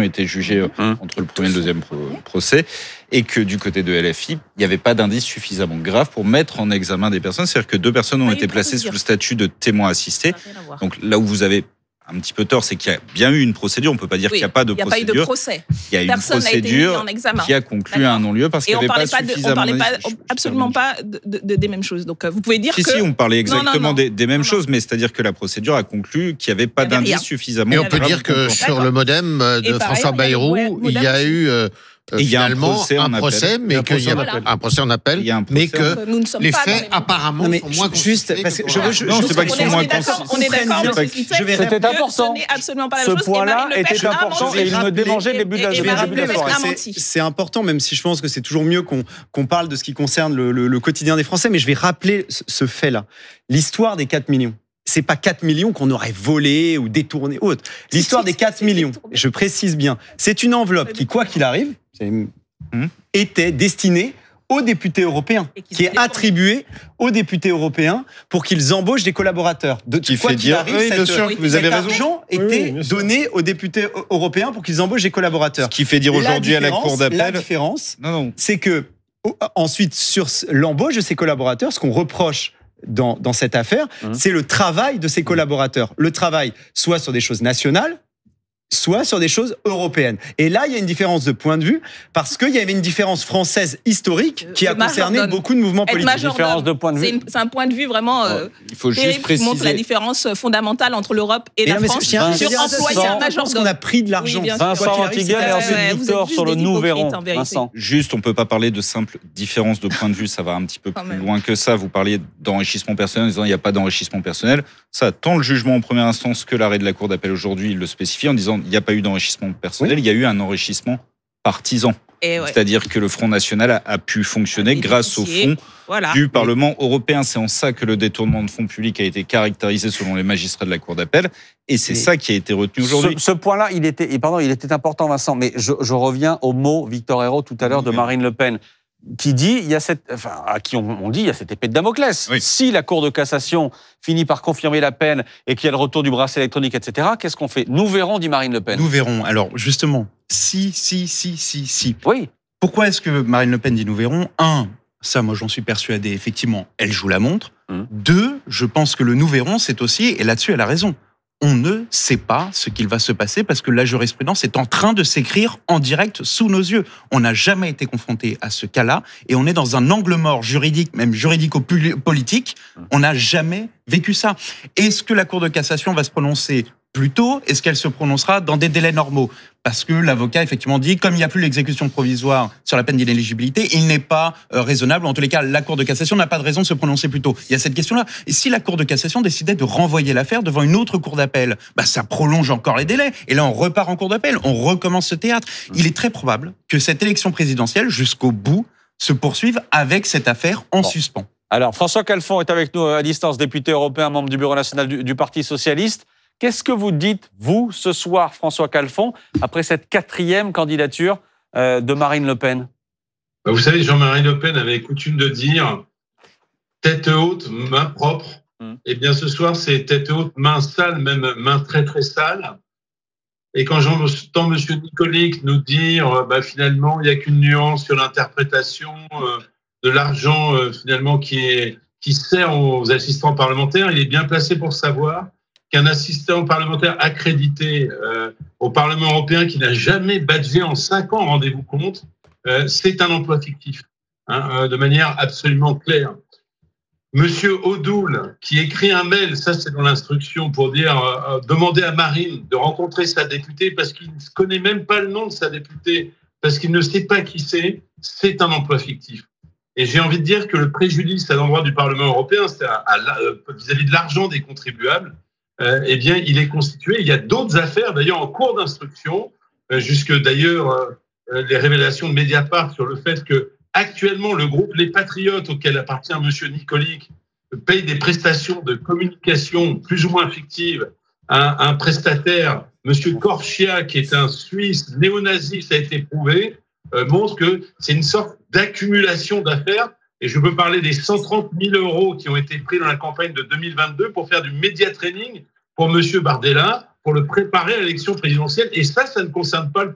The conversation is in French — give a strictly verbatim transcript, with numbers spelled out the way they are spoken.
été jugés mmh. entre le premier et le deuxième procès, et que du côté de L F I, il n'y avait pas d'indices suffisamment graves pour mettre en examen des personnes. C'est-à-dire que deux personnes ont été placées sous le statut de témoins assistés. Donc là où vous avez un petit peu tort, c'est qu'il y a bien eu une procédure. On ne peut pas dire oui, qu'il n'y a pas de procédure. Il n'y a pas eu de procès. Il y a eu Personne une procédure a qui a conclu à un non-lieu parce qu'il n'y avait pas, pas suffisamment... Et on ne parlait pas, absolument pas de, de, des mêmes choses. Donc vous pouvez dire si, que... Si, on parlait exactement non, non, non. Des, des mêmes non, choses, non. mais c'est-à-dire que la procédure a conclu qu'il n'y avait pas d'indices suffisamment... Et on peut dire que sur le modem de François Bayrou, il y a eu... Et il y a un procès, un procès mais qu'il y a un procès en appel, mais que les faits apparemment sont moins juste parce que je veux non, c'est pas qu'ils sont moins on est d'accord. C'était important. Absolument pas la Ce chose. point-là était important et il me démangeait le début de la soirée. C'est important, même si je pense que c'est toujours mieux qu'on qu'on parle de ce qui concerne le, le, le quotidien des Français. Mais je vais rappeler ce, ce fait-là. L'histoire des quatre millions. C'est pas quatre millions qu'on aurait volé ou détourné ou autre. L'histoire des quatre millions, je précise bien, c'est une enveloppe qui, quoi qu'il arrive, était destinée aux députés européens, qui, qui est attribuée aux députés européens pour qu'ils embauchent des collaborateurs. De, qui quoi fait dire, arrive, oui, cette, sûr, oui, vous avez raison. L'argent était oui, donné aux députés européens pour qu'ils embauchent des collaborateurs. Ce qui fait dire aujourd'hui à la Cour d'appel... La différence, non, non. c'est que ensuite, sur l'embauche de ces collaborateurs, ce qu'on reproche Dans, dans cette affaire, mmh. c'est le travail de ses collaborateurs. Le travail, soit sur des choses nationales, soit sur des choses européennes. Et là, il y a une différence de point de vue, parce qu'il y avait une différence française historique qui a concerné beaucoup de mouvements politiques. Différence de point de vue. C'est, une, c'est un point de vue vraiment euh, ouais, il faut juste préciser. Qui montre la différence fondamentale entre l'Europe et, et la non, France. Sur employer un majordome. Parce qu'on a pris de l'argent. Oui, Vincent Antiguel et ensuite ouais, Victor sur le Nouvéron. Vincent. Juste, on ne peut pas parler de simple différence de point de vue, ça va un petit peu plus loin que ça. Vous parliez d'enrichissement personnel en disant qu'il n'y a pas d'enrichissement personnel. Ça, tant le jugement en première instance que l'arrêt de la Cour d'appel aujourd'hui, il le spécifie en disant qu'il n'y a pas eu d'enrichissement personnel, oui. Il y a eu un enrichissement partisan. Ouais. C'est-à-dire que le Front National a, a pu fonctionner grâce au fonds voilà. du Parlement européen. C'est en ça que le détournement de fonds publics a été caractérisé selon les magistrats de la Cour d'appel. Et c'est et ça qui a été retenu aujourd'hui. Ce, ce point-là, il était, et pardon, il était important, Vincent, mais je, je reviens au mot, Victor Hérault, tout à l'heure, de Marine Le Pen, qui dit, il y a cette, enfin, à qui on, on dit, il y a cette épée de Damoclès. Oui. Si la Cour de cassation finit par confirmer la peine et qu'il y a le retour du bracelet électronique, et cetera, qu'est-ce qu'on fait ? Nous verrons, dit Marine Le Pen. Nous verrons. Alors, justement, si, si, si, si, si. Oui. Pourquoi est-ce que Marine Le Pen dit nous verrons ? Un, ça, moi, j'en suis persuadé, effectivement, elle joue la montre. Hum. Deux, je pense que le nous verrons, c'est aussi, et là-dessus, elle a raison, on ne sait pas ce qu'il va se passer parce que la jurisprudence est en train de s'écrire en direct sous nos yeux. On n'a jamais été confronté à ce cas-là et on est dans un angle mort juridique, même juridico-politique. On n'a jamais vécu ça. Est-ce que la Cour de cassation va se prononcer plus tôt ? Est-ce qu'elle se prononcera dans des délais normaux ? Parce que l'avocat, effectivement, dit, comme il n'y a plus l'exécution provisoire sur la peine d'inéligibilité, il n'est pas euh, raisonnable. En tous les cas, la Cour de cassation n'a pas de raison de se prononcer plus tôt. Il y a cette question-là. Et si la Cour de cassation décidait de renvoyer l'affaire devant une autre cour d'appel, bah, ça prolonge encore les délais. Et là, on repart en cour d'appel. On recommence ce théâtre. Il est très probable que cette élection présidentielle, jusqu'au bout, se poursuive avec cette affaire en bon. suspens. Alors, François Calfon est avec nous à distance, député européen, membre du bureau national du, du Parti socialiste. Qu'est-ce que vous dites, vous, ce soir, François Calfon, après cette quatrième candidature euh, de Marine Le Pen ? Vous savez, Jean-Marie Le Pen avait coutume de dire « tête haute, main propre hum. ». Eh bien, ce soir, c'est tête haute, main sale, même main très, très sale. Et quand j'entends M. Nicolic nous dire bah, « finalement, il n'y a qu'une nuance sur l'interprétation euh, de l'argent euh, finalement qui, est, qui sert aux assistants parlementaires », il est bien placé pour savoir qu'un assistant parlementaire accrédité euh, au Parlement européen qui n'a jamais badgé en cinq ans, rendez-vous compte, euh, c'est un emploi fictif, hein, euh, de manière absolument claire. Monsieur Odoul, qui écrit un mail, ça c'est dans l'instruction, pour dire euh, demander à Marine de rencontrer sa députée parce qu'il ne connaît même pas le nom de sa députée, parce qu'il ne sait pas qui c'est, c'est un emploi fictif. Et j'ai envie de dire que le préjudice à l'endroit du Parlement européen, c'est à, à, à, vis-à-vis de l'argent des contribuables, Euh, eh bien, il est constitué. Il y a d'autres affaires, d'ailleurs, en cours d'instruction, euh, jusque d'ailleurs euh, les révélations de Mediapart sur le fait que actuellement le groupe Les Patriotes, auquel appartient M. Nicolic, paye des prestations de communication plus ou moins fictives à un prestataire, M. Korchia, qui est un Suisse néo-nazi, ça a été prouvé, euh, montre que c'est une sorte d'accumulation d'affaires. Et je peux parler des cent trente mille euros qui ont été pris dans la campagne de deux mille vingt-deux pour faire du média training pour M. Bardella, pour le préparer à l'élection présidentielle. Et ça, ça ne concerne pas le